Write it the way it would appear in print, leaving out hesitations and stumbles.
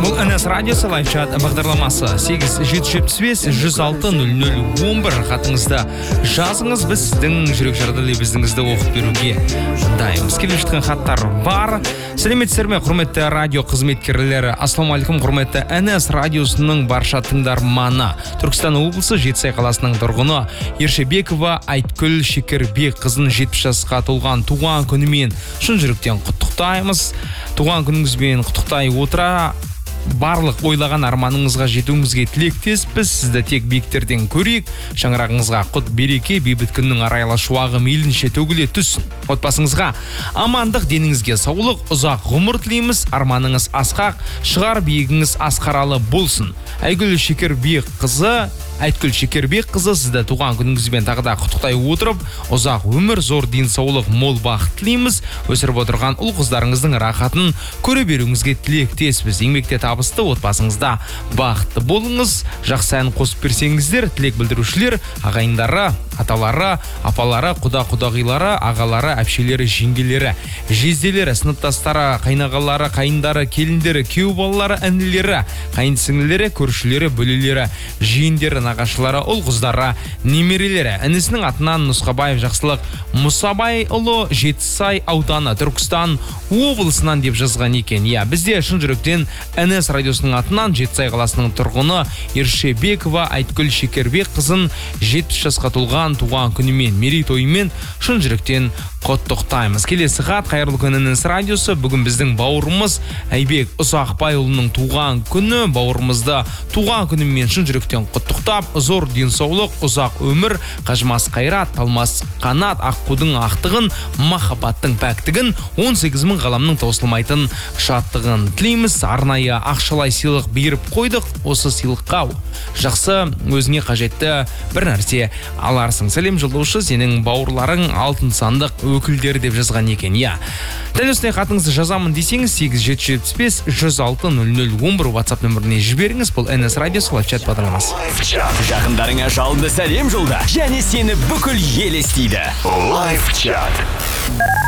Бұл НС радиосы лайфчат бағдарламасы 8-775-106-00-11 хатыңызды жазыңыз, біз сіздің жүрек жарды лебізіңізді оқып беруге дайынбыз. Келіп жатқан хаттар бар. Сәлеметсіздер ме, құрметті радио қызметкерлері. Ассалаумағалейкум, құрметті НС радиосының барша тыңдарманы. Түркістан облысы Жетісай қаласының тұрғыны Ершебекова Айткүл Шекербек қызын 70 жасқа толған туған күнімен шын жүректен құттықтаймыз. Туған күніңізбен құттықтай отыра, барлық ойлаған арманыңызға жетуіңізге тілектеспіз. Сізді тек биіктерден көрейік. Шаңырағыңызға құт береке, бейбіт күннің арайлы шуағы мейлінше төгіле түссін. Отбасыңызға амандық, деніңізге саулық, ұзақ ғұмыр тілейміз. Арманыңыз асқақ, шығар биігіңіз асқаралы болсын. Айткүл Шекербек қызы сізді туған күніңізбен тағы да құттықтай отырып, ұзақ өмір, зор денсаулық, мол бақыт тілейміз. Өсіріп отырған ұл қыздарыңыздың рахатын көре беруіңізге тілектеспіз. Еңбекте табысты, отбасыңызда бақытты болыңыз. Жақсы ән қосып берсеңіздер, тілек білдірушілер, ағайындары, аталары, апалары, құда-құдағилары, ағалары, әпшелері, жеңгелері, жезделері, сыныптастары, қайнағалары, қайындары, келіндері, күйеу балалары, інілері, қайынсіңлілері, көршілері, бөлелері, жиендері, нағашылары, ұл қыздары, немерелері. Інісінің атынан Нұсқабаев Жақсылық Мұсабайұлы, Жетісай ауданы, Түркістан облысынан деп жазған екен. Бізде шын жүректен НС радиосының атынан Жетісай қаласының тұрғыны Ершебекова Айткүл Шекербек қызын 70 жасқа толған туған күнімен, мерейтойымен шын жүректен құттықтаймыз. Келесі хат, қайырлы күн НС радиосы. Бүгін біздің бауырымыз Айбек Ұзақбайұлының туған күні. Бауырымызды туған күнімен шын жүректен құттықтап, зор денсаулық, ұзақ өмір, қажымас қайрат, талмас қанат, аққудың ақтығын, махаббаттың пәктігін, 18 мың ғаламның таусылмайтын шаттығын тілейміз. Арнайы ақшалай сыйлық беріп қойдық. Осы сыйлыққа жақсы, өзіңе қажетті бір нәрсе аларсың. Сәлем жолдаушы, сенің бауырларың алтын сандық өкілдері деп жазған екен. Дәл осындай хатыңызды жазамын десеңіз 8-775-106-00-11 WhatsApp нөміріне жіберіңіз. Бұл НС радиосы лайфчат бағдарламасы. Жақындарыңа жалынды сәлем жолда, және сені бүкіл ел естиді. Лайфчат.